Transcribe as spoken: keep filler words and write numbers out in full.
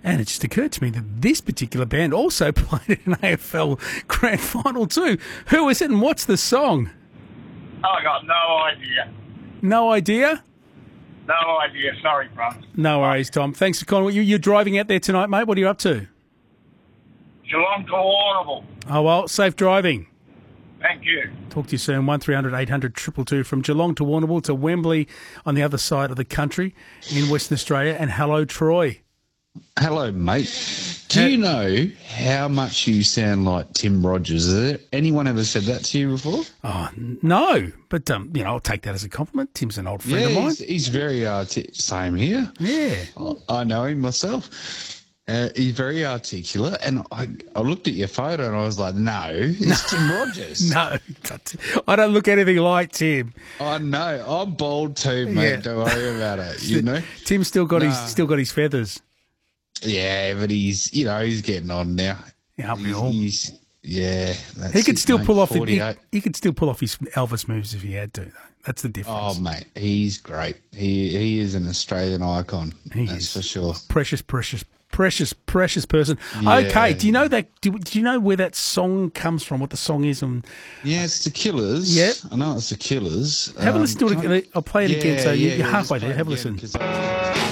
And it just occurred to me that this particular band also played in an A F L Grand Final too. Who is it and what's the song? I got no idea. No idea? No idea. Sorry, bro. No worries, Tom. Thanks for calling. You, you're driving out there tonight, mate. What are you up to? Geelong to Warrnambool. Oh, well, safe driving. Thank you. Talk to you soon. one three hundred eight hundred two two two from Geelong to Warrnambool to Wembley on the other side of the country in Western Australia. And hello, Troy. Hello, mate. Do you know how much you sound like Tim Rogers? Has there anyone ever said that to you before? Oh, no. But, um, you know, I'll take that as a compliment. Tim's an old friend yeah, of mine. He's, he's very articulate. Same here. Yeah. I know him myself. Uh, he's very articulate. And I, I looked at your photo and I was like, no, it's Tim Rogers. No, I don't look anything like Tim. I know. I'm bald too, mate. Yeah. Don't worry about it. You know? Tim's still got Nah. his still got his feathers. Yeah, but he's, you know, he's getting on now. Yeah, he's, all. he's, yeah. That's He could it, still mate, pull off. He, forty-eight. he could still pull off his Elvis moves if he had to. Though. That's the difference. Oh, mate, he's great. He he is an Australian icon. He that's is. for sure. Precious, precious, precious, precious person. Yeah. Okay, do you know that? Do, do you know where that song comes from? What the song is? And Yeah, it's the Killers. Yeah. I know it's the Killers. have a Um, listen to can it. I'll play it I- again. So yeah, you, yeah, you're yeah, halfway just there. play Have a it again, listen. 'cause